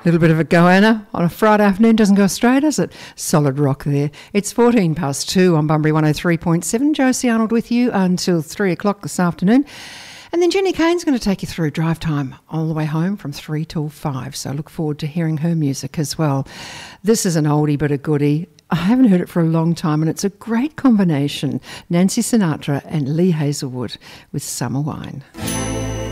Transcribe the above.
Little bit of a goanna on a Friday afternoon doesn't go astray, does it? Solid rock there. It's 14 past 2 on Bunbury 103.7. Josie Arnold with you until 3 o'clock this afternoon. And then Jenny Kane's going to take you through drive time all the way home from 3 till 5. So I look forward to hearing her music as well. This is an oldie but a goodie. I haven't heard it for a long time and it's a great combination. Nancy Sinatra and Lee Hazelwood with Summer Wine.